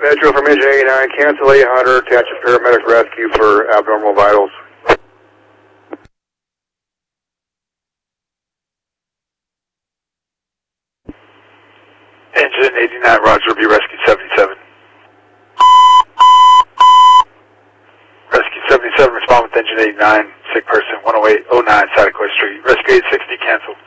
Metro from Engine 89, cancel 800, attach a paramedic rescue for abnormal vitals. Engine 89, Roger, be rescue 77. Rescue 77, respond with engine 89, sick person 10809 Satakoy Street. Rescue 860, cancel.